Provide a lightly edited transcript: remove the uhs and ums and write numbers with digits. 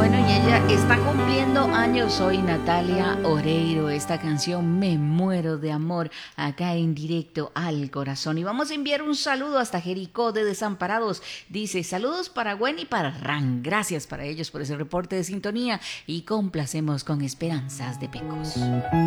Bueno, y ella está cumpliendo años hoy, Natalia Oreiro. Esta canción Me Muero de Amor, acá en directo al corazón. Y vamos a enviar un saludo hasta Jericó de Desamparados. Dice, saludos para Gwen y para Ran. Gracias para ellos por ese reporte de sintonía y complacemos con Esperanzas de Pecos.